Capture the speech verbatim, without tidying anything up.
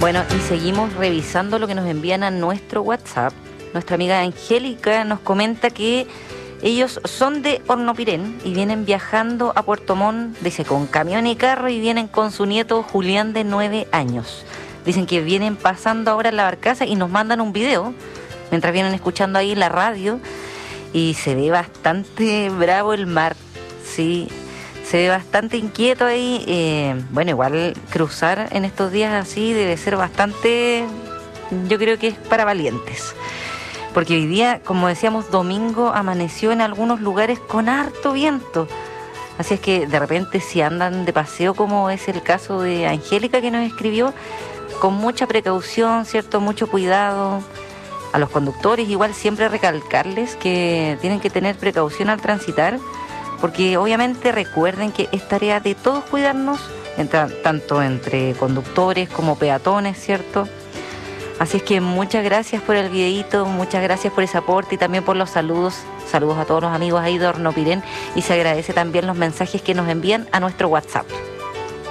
Bueno, y seguimos revisando lo que nos envían a nuestro WhatsApp. Nuestra amiga Angélica nos comenta que ellos son de Hornopirén y vienen viajando a Puerto Montt, dice, con camión y carro, y vienen con su nieto Julián de nueve años. Dicen que vienen pasando ahora en la barcaza y nos mandan un video mientras vienen escuchando ahí la radio y se ve bastante bravo el mar, sí, se ve bastante inquieto ahí. Eh, bueno, igual cruzar en estos días así debe ser bastante, yo creo que es para valientes. Porque hoy día, como decíamos, domingo amaneció en algunos lugares con harto viento. Así es que de repente si andan de paseo, como es el caso de Angélica que nos escribió, con mucha precaución, ¿cierto? Mucho cuidado. A los conductores igual siempre recalcarles que tienen que tener precaución al transitar, porque obviamente recuerden que es tarea de todos cuidarnos, entre, tanto entre conductores como peatones, ¿cierto? Así es que muchas gracias por el videíto, muchas gracias por ese aporte y también por los saludos. Saludos a todos los amigos ahí de Hornopirén y se agradece también los mensajes que nos envían a nuestro WhatsApp.